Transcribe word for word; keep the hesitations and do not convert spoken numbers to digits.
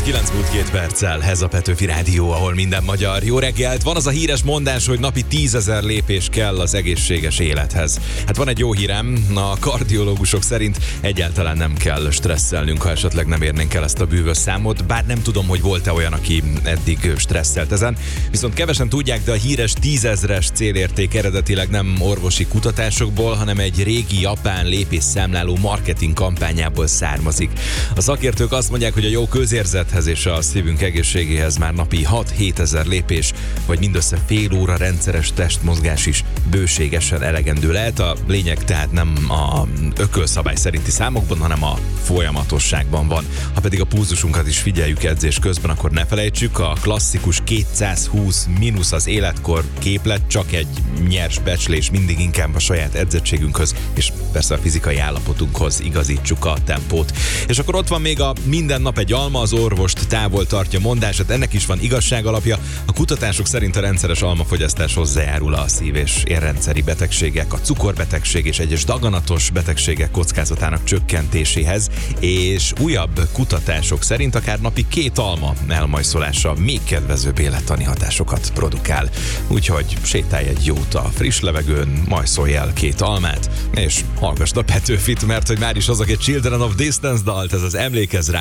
kilenc múlt két perccel, ez a Petőfi Rádió, ahol minden magyar. Jó reggelt! Van az a híres mondás, hogy napi tízezer lépés kell az egészséges élethez. Hát van egy jó hírem, a kardiológusok szerint egyáltalán nem kell stresszelnünk, ha esetleg nem érnénk el ezt a bűvös számot, bár nem tudom, hogy volt-e olyan, aki eddig stresszelt ezen. Viszont kevesen tudják, de a híres tízezres célérték eredetileg nem orvosi kutatásokból, hanem egy régi japán lépésszámláló marketing kampányából származik. A szakértők azt mondják, hogy a jó közérzethez és a szívünk egészségéhez már napi hat-hétezer lépés, vagy mindössze fél óra rendszeres testmozgás is bőségesen elegendő lehet. A lényeg tehát nem a ökölszabály szerinti számokban, hanem a folyamatosságban van. Ha pedig a pulzusunkat is figyeljük edzés közben, akkor ne felejtsük, a klasszikus kétszázhúsz mínusz az életkor képlet csak egy nyers becslés, mindig inkább a saját edzettségünkhöz és persze a fizikai állapotunkhoz igazítsuk a tempót. És akkor ott van még a minden nap egy alma, az orvost távol tartja mondás, hát ennek is van igazság alapja. A kutatások szerint a rendszeres almafogyasztás hozzájárul a szív- és érrendszeri betegségek, a cukorbetegség és egyes daganatos betegségek kockázatának csökkentéséhez, és újabb kutatások szerint akár napi két alma elmajszolása még kedvezőbb élettani hatásokat produkál. Úgyhogy sétálj egy jót a friss levegőn, majszolj el két almát, és hallgassd a Petőfit, mert hogy már is hozok egy Children of Distance dalt, ez az Emlékezz rá.